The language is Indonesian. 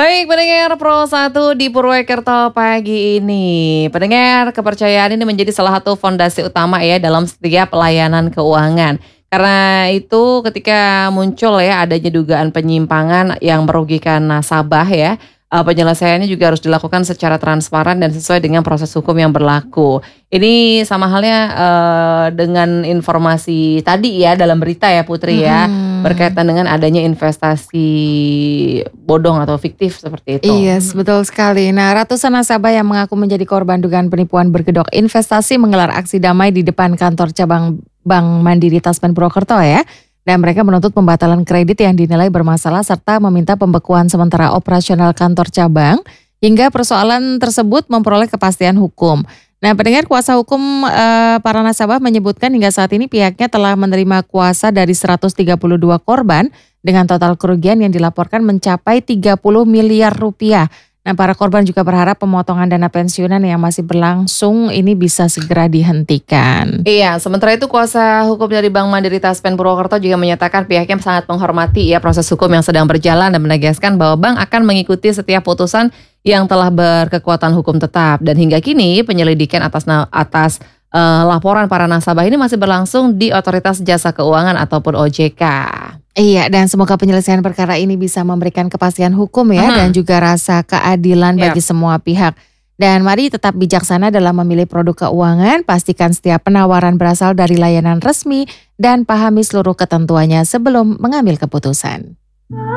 Baik, pendengar Pro 1 di Purwokerto pagi ini. Pendengar, kepercayaan ini menjadi salah satu fondasi utama ya dalam setiap pelayanan keuangan. Karena itu ketika muncul ya adanya dugaan penyimpangan yang merugikan nasabah ya, penyelesaiannya juga harus dilakukan secara transparan dan sesuai dengan proses hukum yang berlaku. Ini sama halnya dengan informasi tadi ya dalam berita ya Putri ya, Mhm. berkaitan dengan adanya investasi bodong atau fiktif seperti itu. Iya, betul sekali. Nah, ratusan nasabah yang mengaku menjadi korban dugaan penipuan berkedok investasi menggelar aksi damai di depan kantor cabang Bank Mandiri Taspen Purwokerto ya. Dan mereka menuntut pembatalan kredit yang dinilai bermasalah serta meminta pembekuan sementara operasional kantor cabang hingga persoalan tersebut memperoleh kepastian hukum. Nah, pendengar, kuasa hukum para nasabah menyebutkan hingga saat ini pihaknya telah menerima kuasa dari 132 korban dengan total kerugian yang dilaporkan mencapai 30 miliar rupiah. Nah, para korban juga berharap pemotongan dana pensiunan yang masih berlangsung ini bisa segera dihentikan. Iya, sementara itu kuasa hukum dari Bank Mandiri Taspen Purwokerto juga menyatakan pihaknya sangat menghormati ya proses hukum yang sedang berjalan dan menegaskan bahwa bank akan mengikuti setiap putusan yang telah berkekuatan hukum tetap. Dan hingga kini penyelidikan laporan para nasabah ini masih berlangsung di Otoritas Jasa Keuangan ataupun OJK. Iya, dan semoga penyelesaian perkara ini bisa memberikan kepastian hukum ya dan juga rasa keadilan Ya. bagi semua pihak. Dan mari tetap bijaksana dalam memilih produk keuangan, pastikan setiap penawaran berasal dari layanan resmi dan pahami seluruh ketentuannya sebelum mengambil keputusan.